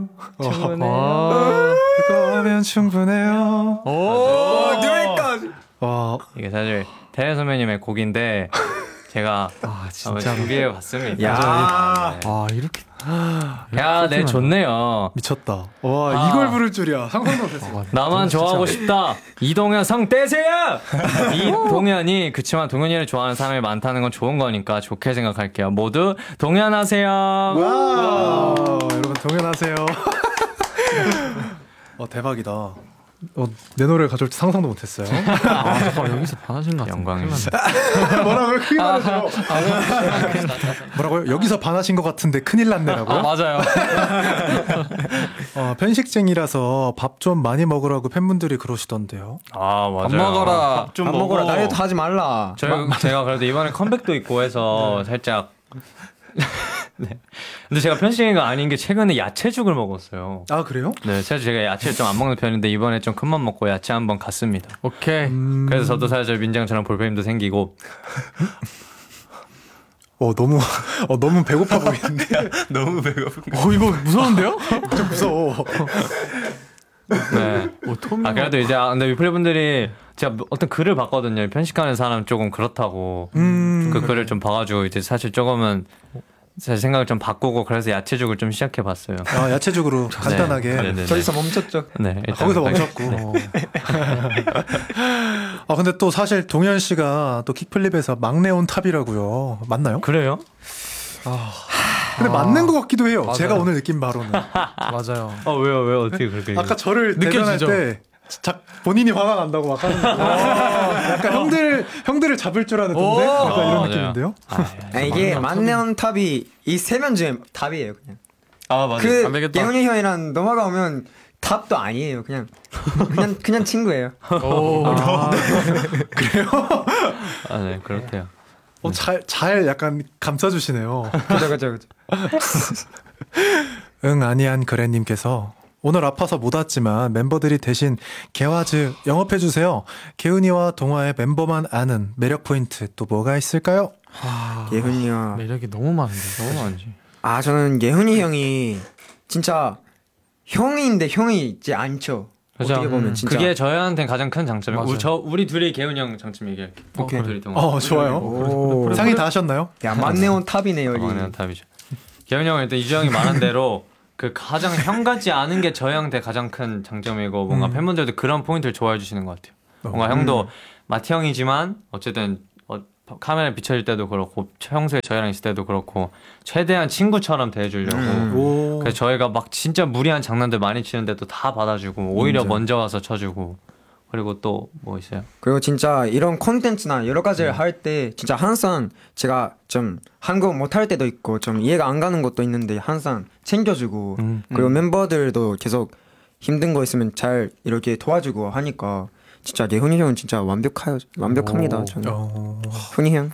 충분해요. 그거면 충분해요. 오, 노래까지. 이게 사실 태연 선배님의 곡인데 제가 한번 준비해봤습니다. 야, 이렇게. 야, 네, 좋네요. 미쳤다. 와, 이걸 부를 줄이야. 상상도 못했어. 나만 좋아하고 싶다. 이동현 상 떼세요. 이동현이 그치만 동현이를 좋아하는 사람이 많다는 건 좋은 거니까 좋게 생각할게요. 모두 동현하세요. 와, 여러분 동현하세요. 대박이다. 내 노래를 가져올지 상상도 못했어요. 잠깐 여기서 반하신 것 같아요. 영광입니다. 뭐라고요? 크게 말하세요. 뭐라고요? 여기서 반하신 것 같은데 큰일 났네라고요? 맞아요. 편식쟁이라서 밥 좀 많이 먹으라고 팬분들이 그러시던데요. 맞아요. 밥 먹어라. 밥 먹어라. 다이어트 하지 말라. 제가 그래도 이번에 컴백도 있고 해서 살짝. 네. 근데 제가 편식이가 아닌 게 최근에 야채죽을 먹었어요. 아, 그래요? 네, 사실 제가 야채를 좀 안 먹는 편인데 이번에 좀 큰맘 먹고 야채 한번 갔습니다. 오케이. 그래서 저도 사실 민정처럼 볼펜도 생기고. 너무 배고파 보이는데. 너무 배고픈. 이거 무서운데요? 좀 무서워. 네. 그래도 이제 근데 위플레 분들이 제가 어떤 글을 봤거든요. 편식하는 사람 조금 그렇다고. 그 글을 좀 봐가지고 이제 사실 조금은 제 생각을 좀 바꾸고 그래서 야채죽을 좀 시작해봤어요. 야채죽으로 간단하게. 네. 저기서 멈췄죠. 네. 거기서 멈췄고. 근데 또 사실 동현 씨가 또 킥플립에서 막내 온 탑이라고요. 맞나요? 그래요? 근데 맞는 것 같기도 해요. 맞아요. 제가 오늘 느낀 바로는. 맞아요. 왜요? 어떻게 그렇게? 아까 저를 대변할 느껴지죠? 때 본인이 화가 난다고 막 하는 거. 약간 형들을 잡을 줄 아는 동생? 약간 이런 맞아요. 느낌인데요? 이게 만내온 탑이 이 세 명 중에 답이에요, 그냥. 맞아요. 그 되겠다. 예훈이 형이랑 넘어가 오면 답도 아니에요, 그냥 친구예요. 그래요? 네, 그렇대요. 잘 약간 감싸주시네요. 그죠. 아니한 그래님께서 오늘 아파서 못 왔지만 멤버들이 대신 개화즈 영업해주세요. 개은이와 동화의 멤버만 아는 매력 포인트 또 뭐가 있을까요? 예훈이 형. 매력이 너무 많은데. 너무 많지. 저는 예훈이 형이 진짜 형인데 형이 있지 않죠. 그죠? 어떻게 보면 진짜. 그게 저희한테는 가장 큰 장점이에요. 맞아요. 우리 둘이 개훈이 형 장점 얘기할게요. 오케이. 둘이 동안. 좋아요. 오. 상의 다 하셨나요? 야, 만내온 탑이네요, 여기. 막내는 답이죠. 개훈이 형은 일단 이주 형이 말한 대로 그 가장 형 같지 않은 게 저희한테 가장 큰 장점이고 뭔가 팬분들도 그런 포인트를 좋아해 주시는 것 같아요. 뭔가 형도 마티 형이지만 어쨌든 카메라에 비춰질 때도 그렇고 평소에 저희랑 있을 때도 그렇고 최대한 친구처럼 대해주려고 그래서 저희가 막 진짜 무리한 장난들 많이 치는데도 다 받아주고 오히려 먼저 와서 쳐주고 그리고 또 뭐 있어요? 그리고 진짜 이런 콘텐츠나 여러 가지를 할 때 진짜 항상 제가 좀 한국 못할 때도 있고 좀 이해가 안 가는 것도 있는데 항상 챙겨주고 그리고 멤버들도 계속 힘든 거 있으면 잘 이렇게 도와주고 하니까 진짜 예훈이 형은 진짜 완벽합니다. 저는 훈이 형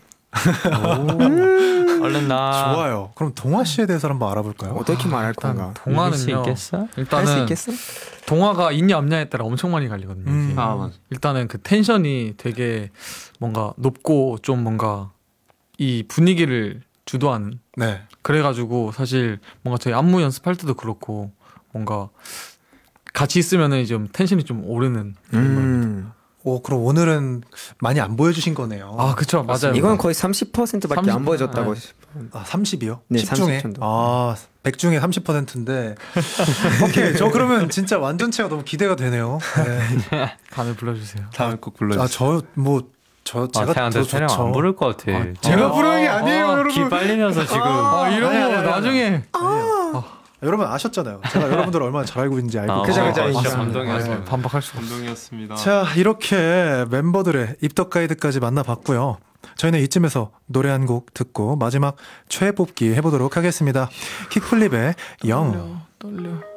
얼른 나. 좋아요. 그럼 동화 씨에 대해서 한번 알아볼까요? 어떻게 말할 일단 건가? 동화는요. 있겠어? 할 수 일단은 있겠어? 동화가 있냐 없냐에 따라 엄청 많이 갈리거든요. 이게. 맞아. 일단은 그 텐션이 되게 뭔가 높고 좀 뭔가 이 분위기를 주도하는. 네. 그래가지고 사실 뭔가 저희 안무 연습할 때도 그렇고 뭔가 같이 있으면은 좀 텐션이 좀 오르는. 그럼 오늘은 많이 안 보여주신 거네요. 그쵸, 맞아요. 이건 거의 30%밖에 안 30%? 보여줬다고. 30이요? 네, 10 중에? 30 정도. 100 중에 30%인데. 오케이. 저 그러면 진짜 완전체가 너무 기대가 되네요. 네. 다음에 불러주세요. 다음에 꼭 불러주세요. 제가 태한테 더 촬영 좋죠. 안 부를 것 같아. 제가 부르는 게 아니에요, 여러분. 기 빨리면서 지금. 이런 아니, 거 아니, 나중에. 여러분 아셨잖아요. 제가 여러분들 얼마나 잘 알고 있는지 알고 그죠, 계세요. 그죠. 진짜 감동이었어요. 반박할 수가 없어. 감동이었습니다. 자, 이렇게 멤버들의 입덕 가이드까지 만나봤고요. 저희는 이쯤에서 노래 한 곡 듣고 마지막 최애 뽑기 해보도록 하겠습니다. 킥플립의 영. 떨려.